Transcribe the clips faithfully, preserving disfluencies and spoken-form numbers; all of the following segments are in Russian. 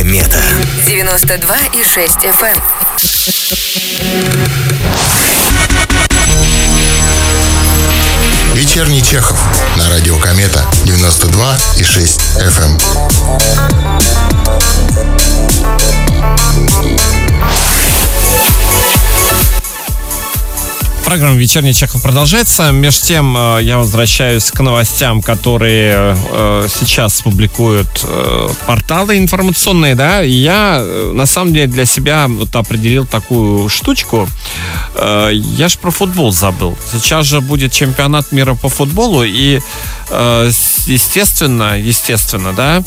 Комета. девяносто два и шесть эф эм. Вечерний Чехов на радио Комета девяносто два и шесть эф эм. Программа «Вечерний Чехов» продолжается. Между тем, я возвращаюсь к новостям, которые э, сейчас публикуют э, порталы информационные, да, и я, на самом деле, для себя вот определил такую штучку. Э, я ж про футбол забыл. Сейчас же будет чемпионат мира по футболу, и, э, естественно, естественно, да,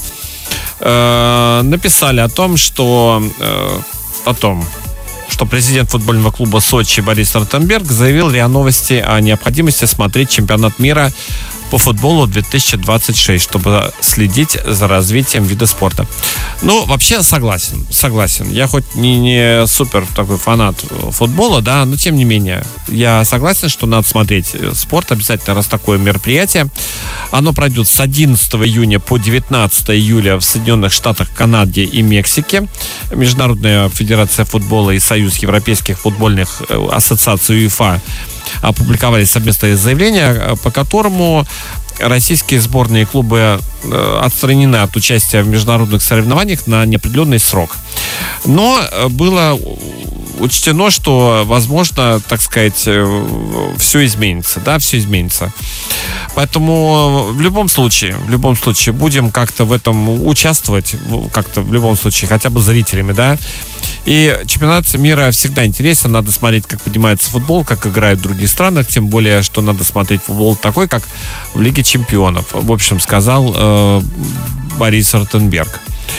э, написали о том, что э, о том, что президент футбольного клуба Сочи Борис Ротенберг заявил РИА Новости о необходимости смотреть чемпионат мира по футболу две тысячи двадцать шесть, чтобы следить за развитием вида спорта. Ну, вообще согласен, согласен. Я хоть не, не супер такой фанат футбола, да, но тем не менее, я согласен, что надо смотреть спорт обязательно, раз такое мероприятие. Оно пройдет с одиннадцатого июня по девятнадцатого июля в Соединенных Штатах, Канаде и Мексике. Международная федерация футбола и Союз европейских футбольных ассоциаций УЕФА опубликовали совместное заявление, по которому российские сборные клубы отстранены от участия в международных соревнованиях на неопределенный срок. Но было учтено, что, возможно, так сказать, все изменится, да, все изменится. Поэтому в любом случае, в любом случае будем как-то в этом участвовать, как-то в любом случае, хотя бы зрителями, да. И чемпионат мира всегда интересен, надо смотреть, как поднимается футбол, как играют в других странах, тем более, что надо смотреть футбол такой, как в Лиге чемпионов. В общем, сказал э, Борис Ротенберг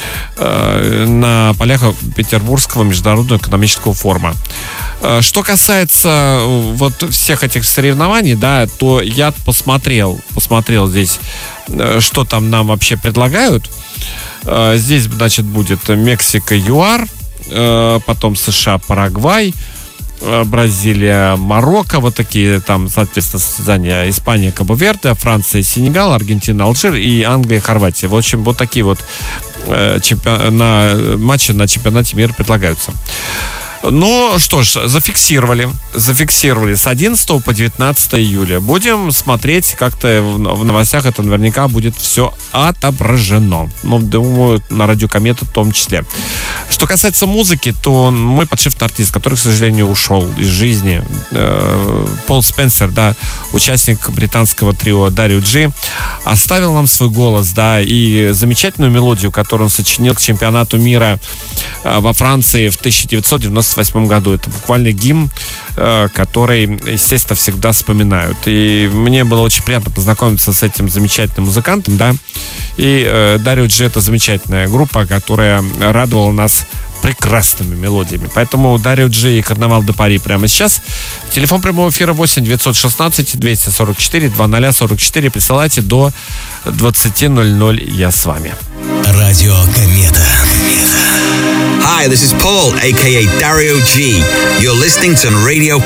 э, на полях Петербургского международного экономического форума. Э, что касается вот всех этих соревнований, да, то я посмотрел, посмотрел здесь, э, что там нам вообще предлагают. Э, здесь, значит, будет Мексика, ЮАР, потом США, Парагвай, Бразилия, Марокко, вот такие там, соответственно, состязания: Испания, Кабо-Верде, Франция, Сенегал, Аргентина, Алжир и Англия, Хорватия. В общем, вот такие вот чемпион... на... матчи на чемпионате мира предлагаются. Ну, что ж, зафиксировали. Зафиксировали с одиннадцатого по девятнадцатое июля. Будем смотреть, как-то в новостях это наверняка будет все отображено. Ну, думаю, на радио Комета в том числе. Что касается музыки, то мой подшефный артист, который, к сожалению, ушел из жизни, э, Пол Спенсер, да, участник британского трио Дарио Джи, оставил нам свой голос, да, и замечательную мелодию, которую он сочинил к чемпионату мира э, во Франции в тысяча девятьсот девяносто восьмом году. Это буквально гимн, э, который, естественно, всегда вспоминают. И мне было очень приятно познакомиться с этим замечательным музыкантом, да. И э, Дарио Джи — это замечательная группа, которая радовала нас прекрасными мелодиями. Поэтому Дарио Джи и Карнавал де Пари прямо сейчас. Телефон прямого эфира восемь девятьсот шестнадцать двести сорок четыре двадцать сорок четыре. Присылайте до двадцати ноль-ноль. Я с вами. Радио Комета. Hi, this is Paul, aka Dario G. You're listening to Radio